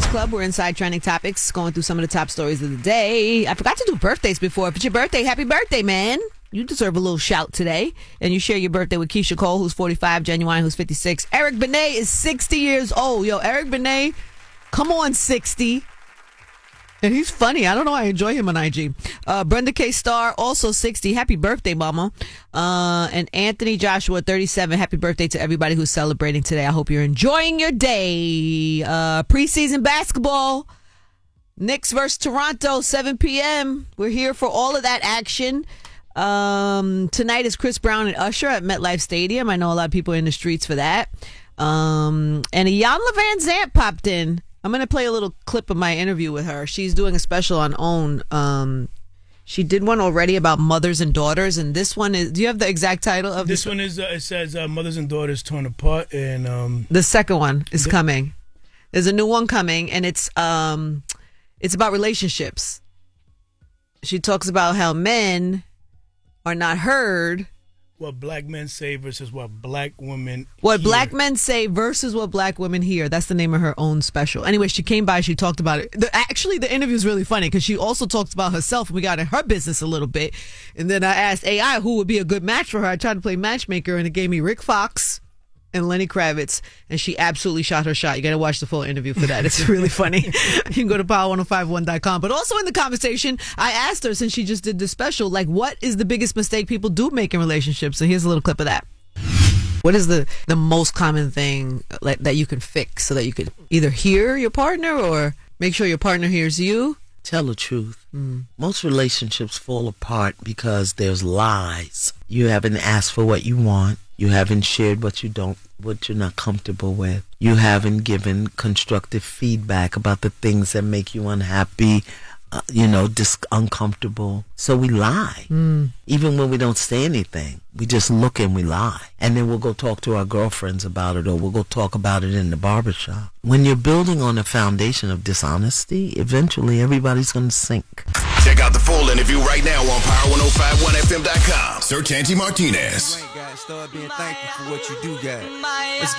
Breakfast Club. We're inside trending topics, going through some of the top stories of the day. I forgot to do birthdays before. If it's your birthday, happy birthday, man. You deserve a little shout today. And you share your birthday with Keisha Cole, who's 45, Genuine, who's 56. Eric Benet is 60 years old. Yo, Eric Benet, come on, 60. And he's funny. I don't know. I enjoy him on IG. Brenda K. Starr, also 60. Happy birthday, mama. And Anthony Joshua, 37. Happy birthday to everybody who's celebrating today. I hope you're enjoying your day. Preseason basketball. Knicks versus Toronto, 7 p.m. We're here for all of that action. Tonight is Chris Brown and Usher at MetLife Stadium. I know a lot of people are in the streets for that. And Iyanla Vanzant popped in. I'm going to play a little clip of my interview with her. She's doing a special on OWN. She did one already about mothers and daughters, and this one is... Do you have the exact title of this? This one is, it says Mothers and Daughters Torn Apart, and... The second one is coming. There's a new one coming, and it's about relationships. She talks about how men are not heard... What black men say versus what black women What hear. black men say versus what black women hear. That's the name of her own special. Anyway, she came by. She talked about it. Actually, the interview is really funny because she also talks about herself. We got in her business a little bit. And then I asked AI who would be a good match for her. I tried to play matchmaker, and it gave me Rick Fox and Lenny Kravitz. And she absolutely shot her shot. You got to watch the full interview for that. It's really funny. You can go to power1051.com. But also in the conversation, I asked her, since she just did this special, like, what is the biggest mistake people do make in relationships? So here's a little clip of that. What is the most common thing that you can fix so that you could either hear your partner or make sure your partner hears you? Tell the truth. Most relationships fall apart because there's lies. You haven't asked for what you want. You haven't shared what you're not comfortable with. You haven't given constructive feedback about the things that make you unhappy, uncomfortable. So we lie. Even when we don't say anything, we just look and we lie. And then we'll go talk to our girlfriends about it, or we'll go talk about it in the barbershop. When you're building on a foundation of dishonesty, eventually everybody's going to sink. Check out the full interview right now on power1051fm.com. Search Angie Martinez. Start being thankful for what you do got.